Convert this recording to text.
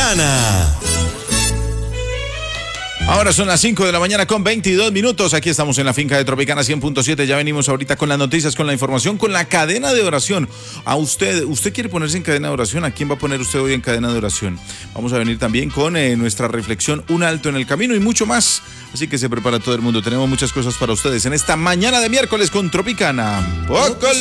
Tropicana. Ahora son las 5 de la mañana con 22 minutos. Aquí estamos en la finca de Tropicana 100.7. Ya venimos ahorita con las noticias, con la información, con la cadena de oración. A usted quiere ponerse en cadena de oración. ¿A quién va a poner usted hoy en cadena de oración? Vamos a venir también con nuestra reflexión, un alto en el camino y mucho más. Así que se prepara todo el mundo. Tenemos muchas cosas para ustedes en esta mañana de miércoles con Tropicana.